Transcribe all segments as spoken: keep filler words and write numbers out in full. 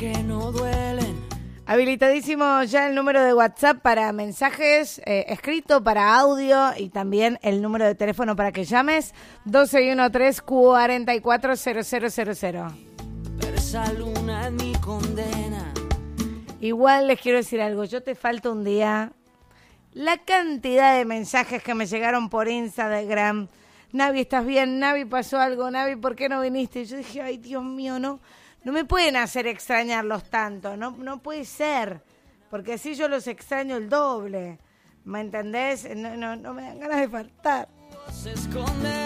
que no duelen. Habilitadísimo ya el número de WhatsApp para mensajes, eh, escrito para audio y también el número de teléfono para que llames doce trece, cuarenta y cuatro, cero cero cero cero. Pero esa luna es mi condena. Igual les quiero decir algo, yo te falto un día. La cantidad de mensajes que me llegaron por Instagram. Navi, ¿estás bien? Navi, pasó algo. Navi, ¿por qué no viniste? Y yo dije, ay, Dios mío, no. No me pueden hacer extrañarlos tanto, no, no puede ser, porque así yo los extraño el doble, ¿me entendés? No, no, no me dan ganas de faltar. Se esconde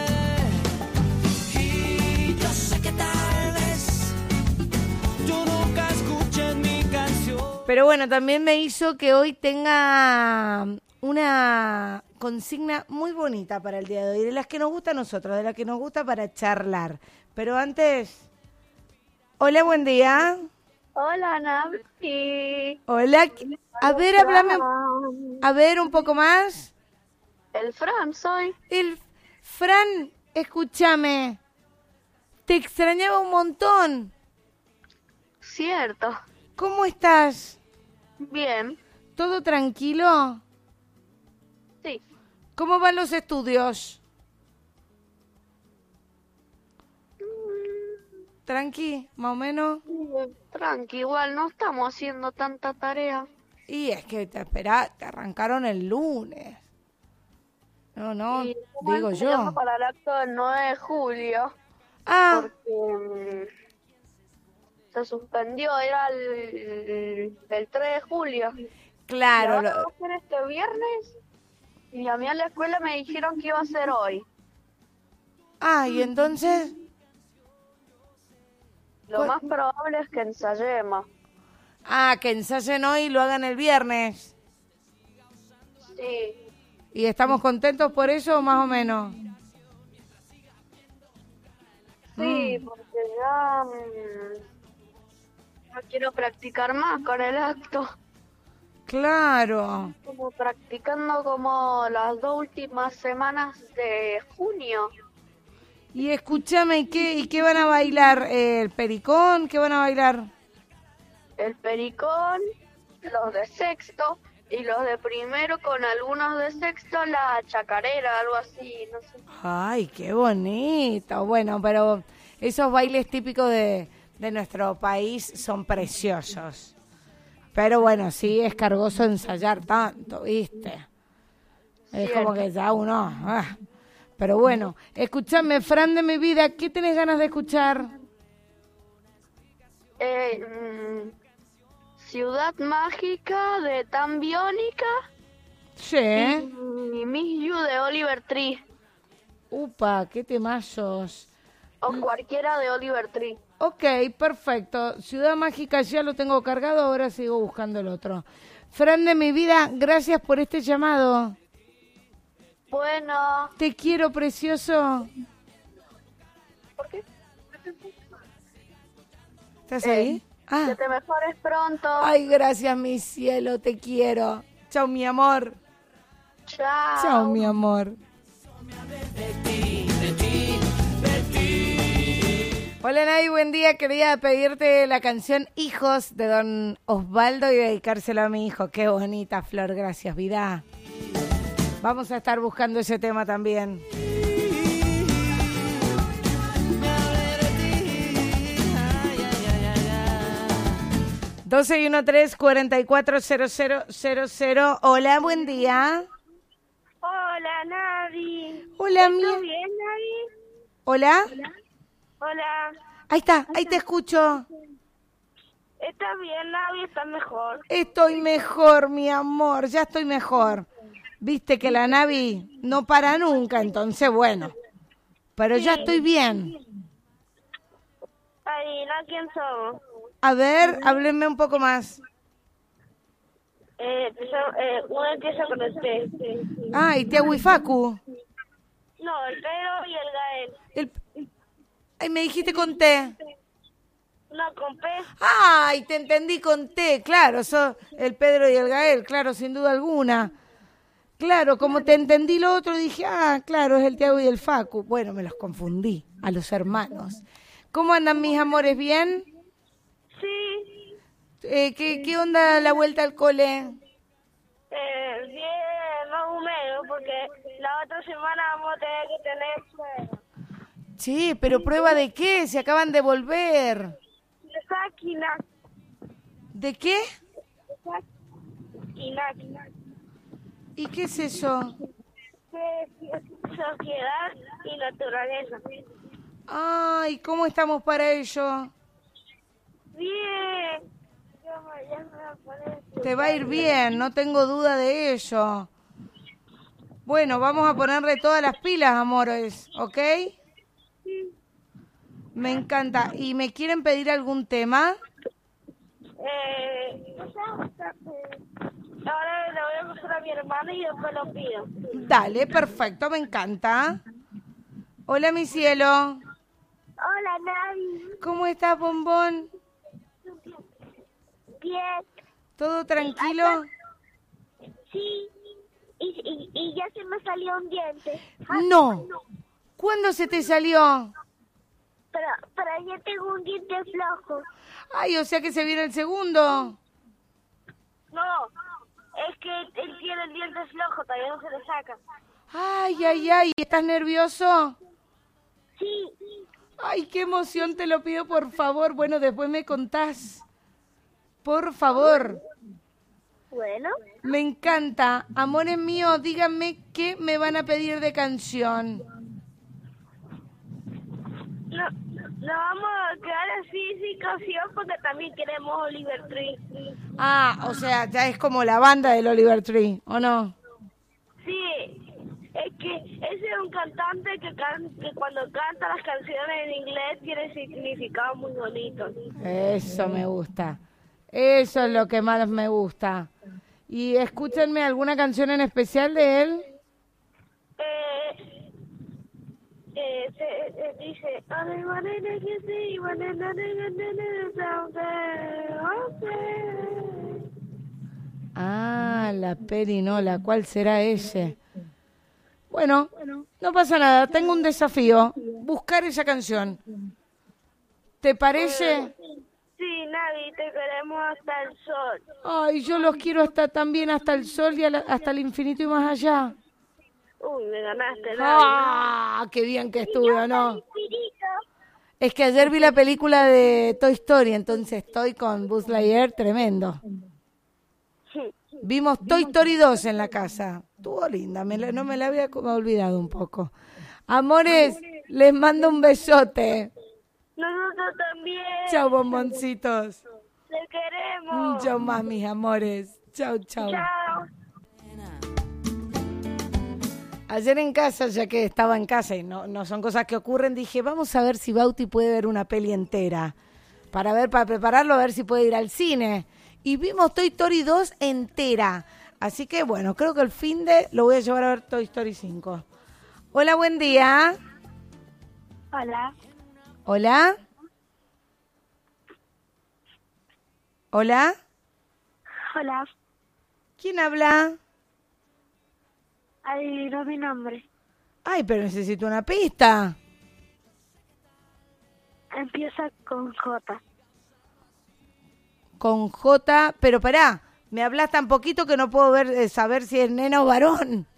y yo sé que tal vez tú nunca escuches mi canción. Pero bueno, también me hizo que hoy tenga una consigna muy bonita para el día de hoy, de las que nos gusta a nosotros, de las que nos gusta para charlar. Pero antes... Hola, buen día. Hola, Navi. Hola. A ver, háblame. A ver, un poco más. El Fran soy. El Fran, escúchame. Te extrañaba un montón. Cierto. ¿Cómo estás? Bien. ¿Todo tranquilo? Sí. ¿Cómo van los estudios? Tranqui, más o menos. Tranqui, igual no estamos haciendo tanta tarea. Y es que te esperá, te arrancaron el lunes. No, no, Y digo yo. Para el acto del nueve de julio. Ah, Porque mm, se suspendió, era el, el, el tres de julio. claro. Y ahora Lo, va a ser este viernes. Y a mí en la escuela me dijeron que iba a ser hoy. ah, y entonces... Lo más probable es que ensayemos. Ah, que ensayen hoy y lo hagan el viernes. Sí. ¿Y estamos contentos por eso o más o menos? Sí, Mm. porque ya mm, no quiero practicar más con el acto. Claro. Como practicando como las dos últimas semanas de junio. Y escúchame, ¿y qué, y qué van a bailar? Eh, ¿El pericón? ¿Qué van a bailar? El pericón, los de sexto y los de primero con algunos de sexto la chacarera, algo así, no sé. Ay, qué bonito. Bueno, pero esos bailes típicos de, de nuestro país son preciosos. Pero bueno, sí es cargoso ensayar tanto, ¿viste? Es como que ya uno... Ah. Pero bueno, escúchame, Fran de mi vida, ¿qué tenés ganas de escuchar? Eh, mm, Ciudad Mágica de Tan Biónica Sí. y, y Miss You de Oliver Tree. Upa, qué temazos. O cualquiera de Oliver Tree. Ok, perfecto. Ciudad Mágica ya lo tengo cargado, ahora sigo buscando el otro. Fran de mi vida, gracias por este llamado. Bueno. Te quiero, precioso. ¿Por qué? ¿Estás Eh, ahí? Ah. Que te mejores pronto. Ay, gracias, mi cielo, te quiero. Chao, mi amor. Chao. Chao, mi amor. Hola, Nay, buen día. Quería pedirte la canción Hijos de don Osvaldo y dedicársela a mi hijo. Qué bonita, Flor. Gracias, vida. Vamos a estar buscando ese tema también. doce y trece, cuarenta y cuatro, cero cero cero cero. Hola, buen día. Hola, Navi. Hola, mi... ¿Estás bien, Navi? ¿Hola? Hola. Hola. Ahí está, ahí te escucho. ¿Estás bien, Navi? ¿Estás mejor? Estoy mejor, mi amor, ya estoy mejor. Viste que la Navi no para nunca, entonces bueno. Pero Sí. ya estoy bien. Adivina quién somos. A ver, háblenme un poco más. Eh, so- eh, uno empieza con el T. Ah, y Tiago y Facu. No, el Pedro y el Gael. El... Ay, me dijiste con T. No, con P. Ay, te entendí con T, claro, sos el Pedro y el Gael, claro, sin duda alguna. Claro, como te entendí lo otro, dije, ah, claro, es el Tiago y el Facu. Bueno, me los confundí, a los hermanos. ¿Cómo andan mis amores? ¿Bien? Sí. Eh, ¿qué, ¿Qué onda la vuelta al cole? Eh, bien, más o menos, porque la otra semana vamos a tener que tener prueba. Sí, pero ¿prueba de qué? Se acaban de volver. De Sakina. ¿De qué? Sakina. ¿Y qué es eso? Sociedad y naturaleza. Ay, ¿cómo estamos para ello? Bien. Ya me- ya me voy a poner Te va a ir bien, no tengo duda de ello. Bueno, vamos a ponerle todas las pilas, amores, ¿ok? Me encanta. ¿Y me quieren pedir algún tema? Eh, no sé, eh, ahora le voy a pasar a mi hermana y después lo pido. Dale, perfecto, me encanta. Hola, mi cielo. Hola, Navi. ¿Cómo estás, bombón? Bien. ¿Todo tranquilo? Sí. Y, y, y ya se me salió un diente. No. ¿Cuándo se te salió? Pero, pero ya tengo un diente flojo. Ay, o sea que se viene el segundo. No, es que él tiene el diente flojo, todavía no se le saca. Ay, ay, ay, ¿estás nervioso? Sí. Ay, qué emoción, te lo pido, por favor. Bueno, después me contás. Por favor. Bueno. Me encanta. Amores míos, díganme qué me van a pedir de canción. No, no vamos a quedar así sin canción porque también queremos Oliver Tree. Ah, o sea, ya es como la banda del Oliver Tree, ¿o no? Sí, es que ese es un cantante que, can, que cuando canta las canciones en inglés tiene significado muy bonito. Eso me gusta. Eso es lo que más me gusta. Y escúchenme alguna canción en especial de él. Eh, eh, se, eh, dice, Ah, la perinola, ¿cuál será ese? Bueno, no pasa nada, tengo un desafío, buscar esa canción. ¿Te parece? sí, Navi, te queremos hasta el sol. Ay, yo los quiero hasta también hasta el sol y a la- hasta el infinito y más allá. Uy, me ganaste, Navi. ¡Ah! ¡Qué bien que estuve, ¿o no? Es que ayer vi la película de Toy Story, entonces estoy con Buzz Lightyear tremendo. Vimos Toy Story dos en la casa. Estuvo linda, me la- no me la había como olvidado un poco. Amores, les mando un besote. Nosotros también. Chao, bomboncitos. Te queremos. Chao más, mis amores. Chao, chao. Chao. Ayer en casa, ya que estaba en casa y no, no son cosas que ocurren, dije, vamos a ver si Bauti puede ver una peli entera. Para ver, para prepararlo, a ver si puede ir al cine. Y vimos Toy Story dos entera. Así que, bueno, creo que el fin de lo voy a llevar a ver Toy Story cinco. Hola, buen día. Hola. Hola. Hola. Hola. ¿Quién habla? Adivinó mi nombre. Ay, pero necesito una pista. Empieza con J. Con J, pero pará, me hablas tan poquito que no puedo ver eh, saber si es nena o varón.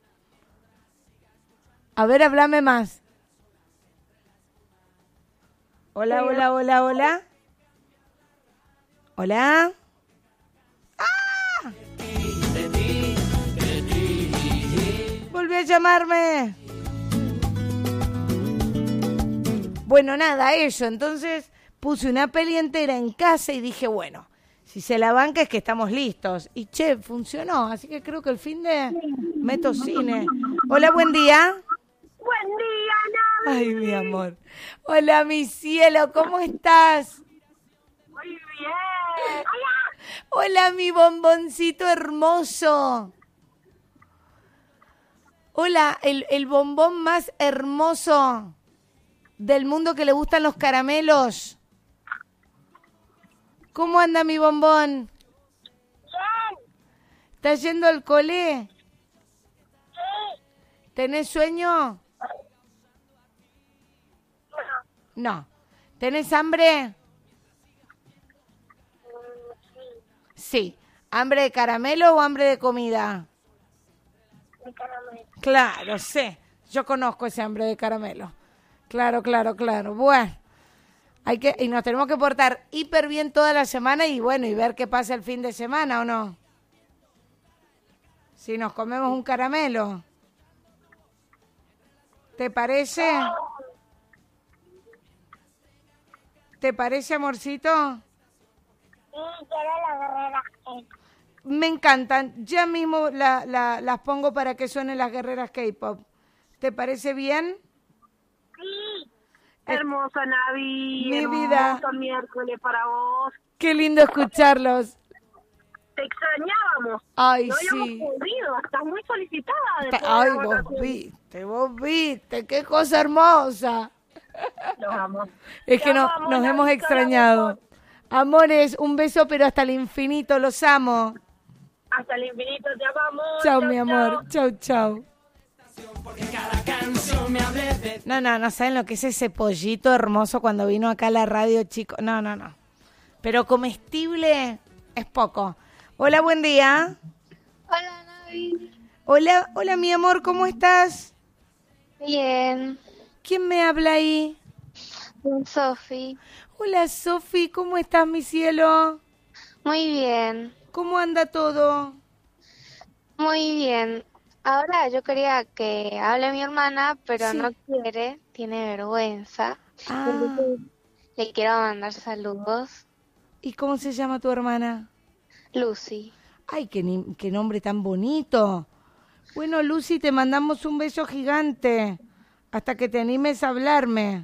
A ver, háblame más. Hola, hola, hola, hola. Hola. ¡Ah! Volví a llamarme. Bueno, nada, eso. Entonces puse una peli entera en casa y dije, bueno, si se la banca es que estamos listos. Y che, funcionó. Así que creo que el fin de meto cine. Hola, buen día. Buen día, Navi. Ay, mi amor. Hola, mi cielo, ¿cómo estás? Muy bien. Hola. Hola, mi bomboncito hermoso. Hola, el, el bombón más hermoso del mundo que le gustan los caramelos. ¿Cómo anda mi bombón? Bien. ¿Estás yendo al cole? Sí. ¿Tenés sueño? No. ¿Tenés hambre? Sí. ¿Hambre de caramelo o hambre de comida? De caramelo. Claro, sé. Yo conozco ese hambre de caramelo. Claro, claro, claro. Bueno, hay que, y nos tenemos que portar hiper bien toda la semana y bueno, y ver qué pasa el fin de semana, ¿o no? Si nos comemos un caramelo. ¿Te parece? ¿Te parece, amorcito? Sí, quiero la guerrera. Me encantan. Ya mismo la, la, las pongo para que suenen las guerreras K-pop. ¿Te parece bien? Sí. Hermosa Navi. Mi hermoso vida. Miércoles para vos. Qué lindo escucharlos. Te extrañábamos. Ay, no habíamos sí. podido. Estás muy solicitada. después de Ay, las vos vacaciones. viste, vos viste. Qué cosa hermosa. Los amo. Es Te que no, amamos, nos Navi, hemos cada extrañado. vez más. Amores, un beso, pero hasta el infinito. Los amo. Hasta el infinito te amamos. Chao, mi amor. Chau, chau. Cada canción me hable de No, no, no saben lo que es ese pollito hermoso cuando vino acá a la radio, chico. No, no, no. Pero comestible es poco. Hola, buen día. Hola, Navi. Hola, hola, mi amor, ¿cómo estás? Bien. ¿Quién me habla ahí? Sofi. Hola, Sofi, ¿cómo estás, mi cielo? Muy bien. ¿Cómo anda todo? Muy bien. Ahora yo quería que hable mi hermana, pero Sí. no quiere, tiene vergüenza. Ah, Entonces, le quiero mandar saludos. ¿y cómo se llama tu hermana? Lucy. Ay, qué, ni- qué nombre tan bonito. Bueno, Lucy, te mandamos un beso gigante. Hasta que te animes a hablarme.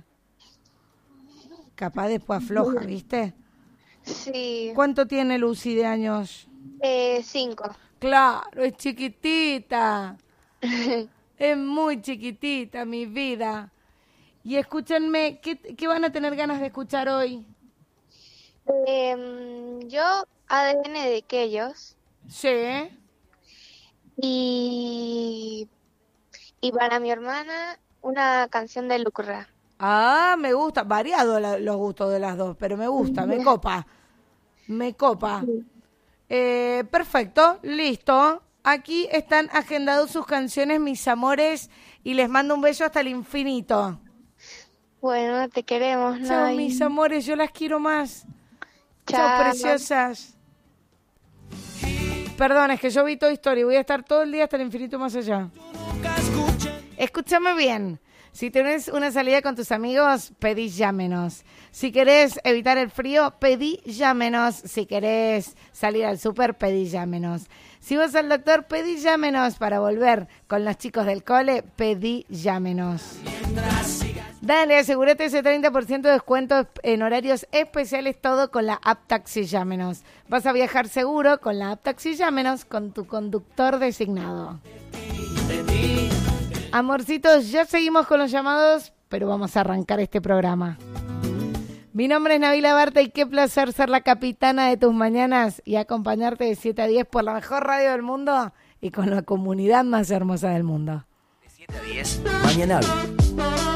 Capaz después afloja, ¿viste? Sí. ¿Cuánto tiene Lucy de años? Eh, cinco. Claro, es chiquitita. Es muy chiquitita, mi vida. Y escúchenme, ¿qué, qué van a tener ganas de escuchar hoy? Em, yo, A D N de aquellos. Sí. Y, y para mi hermana, una canción de Lucra. Ah, me gusta. Variado la- los gustos de las dos, pero me gusta, me copa. Me copa. Eh, perfecto, listo. Aquí están agendados sus canciones, mis amores, y les mando un beso hasta el infinito. Bueno, te queremos, Chao, Nay. mis amores, yo las quiero más. Chao, Chao. preciosas. Perdón, es que yo vi Toy Story. Voy a estar todo el día hasta el infinito más allá. nunca escuché. Escúchame bien. Si tenés una salida con tus amigos, pedí llámenos. Si querés evitar el frío, pedí llámenos. Si querés salir al súper, pedí llámenos. Si vas al doctor, pedí llámenos. Para volver con los chicos del cole, pedí llámenos. Dale, asegúrate ese treinta por ciento de descuento en horarios especiales, todo con la app Taxi Llámenos. Vas a viajar seguro con la app Taxi Llámenos con tu conductor designado. Amorcitos, ya seguimos con los llamados, pero vamos a arrancar este programa. Mi nombre es Nabila Barta y qué placer ser la capitana de tus mañanas y acompañarte de siete a diez por la mejor radio del mundo y con la comunidad más hermosa del mundo. De siete a diez, Mañanal.